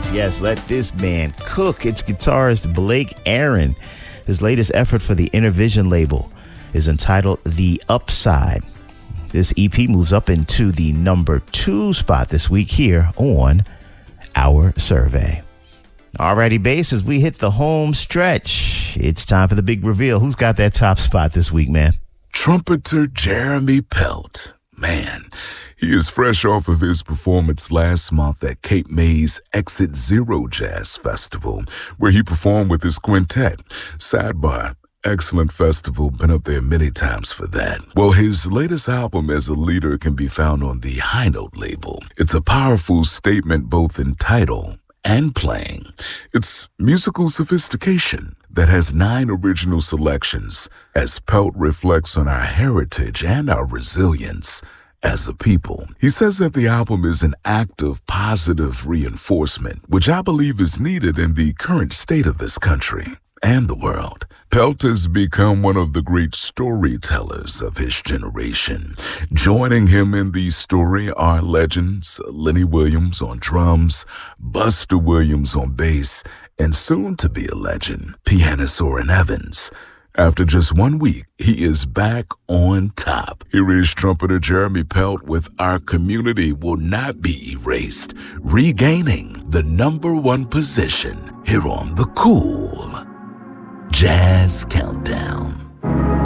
Yes. Let this man cook. It's guitarist Blake Aaron. His latest effort for the Intervision label is entitled The Upside. This EP moves up into the number 2 spot this week here on Our Survey. Alrighty, bass, as we hit the home stretch, it's time for the big reveal. Who's got that top spot this week, man? Trumpeter Jeremy Pelt. Man, he is fresh off of his performance last month at Cape May's Exit Zero Jazz Festival, where he performed with his quintet. Sidebar, excellent festival, been up there many times for that. Well, his latest album as a leader can be found on the High Note label. It's a powerful statement both in title and playing. It's musical sophistication that has 9 original selections as Pelt reflects on our heritage and our resilience as a people. He says that the album is an act of positive reinforcement, which I believe is needed in the current state of this country and the world. Pelt has become one of the great storytellers of his generation. Joining him in the story are legends Lenny Williams on drums, Buster Williams on bass, and soon to be a legend, pianist Orrin Evans. After just 1 week, he is back on top. Here is trumpeter Jeremy Pelt with Our Community Will Not Be Erased, regaining the number 1 position here on the Cool Jazz Countdown.